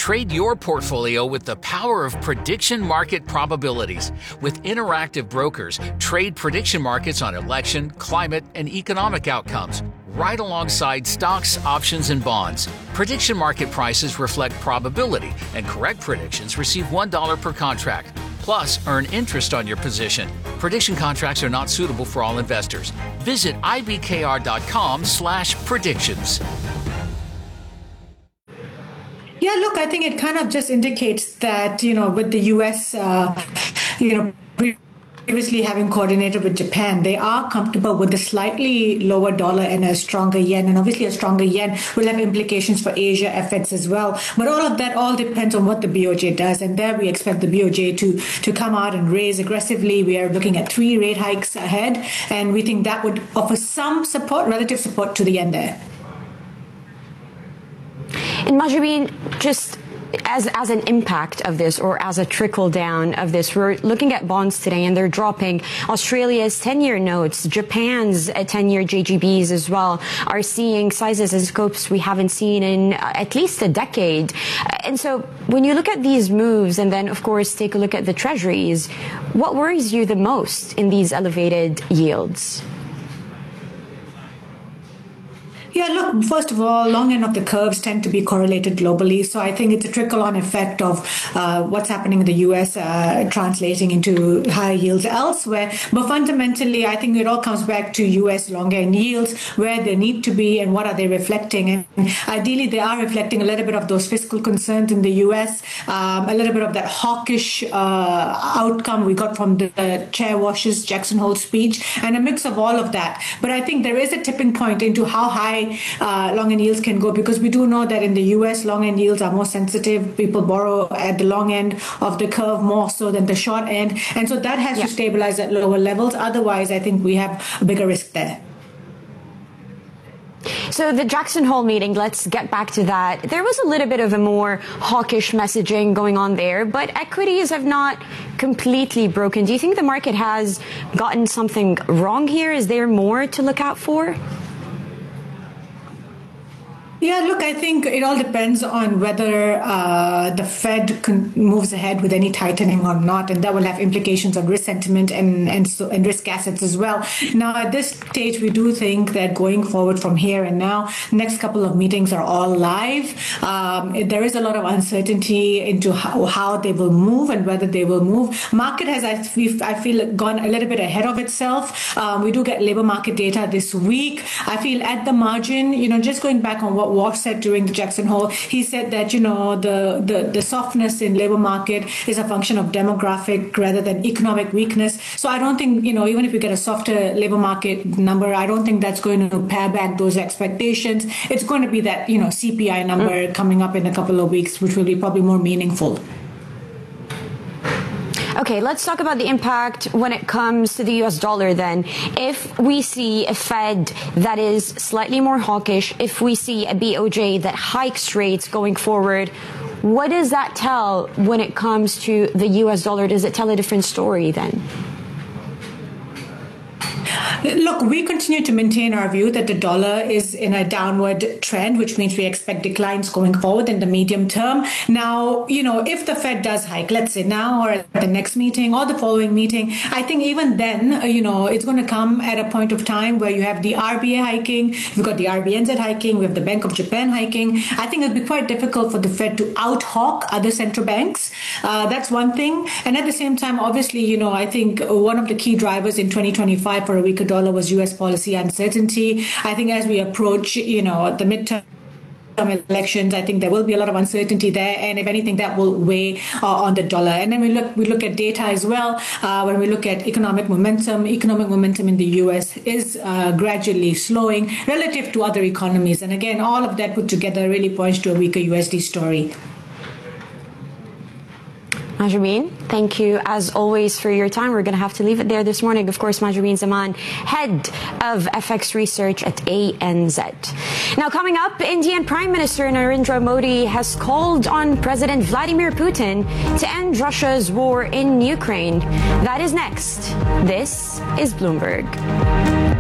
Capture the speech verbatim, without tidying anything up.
Trade your portfolio with the power of prediction market probabilities. With interactive brokers, trade prediction markets on election, climate, and economic outcomes, right alongside stocks, options, and bonds. Prediction market prices reflect probability, and correct predictions receive one dollar per contract. Plus, earn interest on your position. Prediction contracts are not suitable for all investors. Visit ibkr.com slash predictions. Yeah, look, I think it kind of just indicates that, you know, with the U S, uh, you know, previously having coordinated with Japan, they are comfortable with the slightly lower dollar and a stronger yen. And obviously a stronger yen will have implications for Asia F X as well. But all of that all depends on what the B O J does. And there we expect the B O J to, to come out and raise aggressively. We are looking at three rate hikes ahead. And we think that would offer some support, relative support to the yen there. And Mahjabeen, just as as an impact of this, or as a trickle down of this, we're looking at bonds today and they're dropping. Australia's ten-year notes, Japan's ten-year J G Bs as well are seeing sizes and scopes we haven't seen in at least a decade. And so when you look at these moves and then, of course, take a look at the treasuries, what worries you the most in these elevated yields? Yeah, look, first of all, long end of the curves tend to be correlated globally. So I think it's a trickle-on effect of uh, what's happening in the U S uh, translating into higher yields elsewhere. But fundamentally, I think it all comes back to U S long end yields, where they need to be and what are they reflecting. And ideally, they are reflecting a little bit of those fiscal concerns in the U S, um, a little bit of that hawkish uh, outcome we got from the uh, Chair Wash's Jackson Hole speech, and a mix of all of that. But I think there is a tipping point into how high Uh, long end yields can go, because we do know that in the U S, long end yields are more sensitive. People borrow at the long end of the curve more so than the short end. And so that has yeah. to stabilize at lower levels. Otherwise, I think we have a bigger risk there. So the Jackson Hole meeting, let's get back to that. There was a little bit of a more hawkish messaging going on there, but equities have not completely broken. Do you think the market has gotten something wrong here? Is there more to look out for? Yeah, look, I think it all depends on whether uh, the Fed con- moves ahead with any tightening or not, and that will have implications on risk sentiment and and, so, and risk assets as well. Now, at this stage, we do think that going forward from here and now, next couple of meetings are all live. Um, there is a lot of uncertainty into how, how they will move and whether they will move. Market has, I feel, I feel, gone a little bit ahead of itself. Um, we do get labor market data this week. I feel at the margin, you know, just going back on what Walsh said during the Jackson Hole, he said that, you know, the, the, the softness in labor market is a function of demographic rather than economic weakness. So I don't think, you know, even if we get a softer labor market number, I don't think that's going to pare back those expectations. It's going to be that, you know, C P I number mm. coming up in a couple of weeks, which will be probably more meaningful. Okay, let's talk about the impact when it comes to the U S dollar then. If we see a Fed that is slightly more hawkish, if we see a B O J that hikes rates going forward, what does that tell when it comes to the U S dollar? Does it tell a different story then? Look, we continue to maintain our view that the dollar is in a downward trend, which means we expect declines going forward in the medium term. Now, you know, if the Fed does hike, let's say now or at the next meeting or the following meeting, I think even then, you know, it's going to come at a point of time where you have the R B A hiking, we've got the R B N Z hiking, we have the Bank of Japan hiking. I think it'll be quite difficult for the Fed to out-hawk other central banks. Uh, that's one thing. And at the same time, obviously, you know, I think one of the key drivers in twenty twenty-five for a weaker dollar was U S policy uncertainty. I think as we approach, you know, the midterm elections, I think there will be a lot of uncertainty there, and if anything, that will weigh uh, on the dollar. And then we look we look at data as well. Uh, when we look at economic momentum, economic momentum in the U S is uh, gradually slowing relative to other economies. And again, all of that put together really points to a weaker U S D story. Mahjabeen, thank you as always for your time. We're going to have to leave it there this morning. Of course, Mahjabeen Zaman, head of F X research at A N Z. Now, coming up, Indian Prime Minister Narendra Modi has called on President Vladimir Putin to end Russia's war in Ukraine. That is next. This is Bloomberg.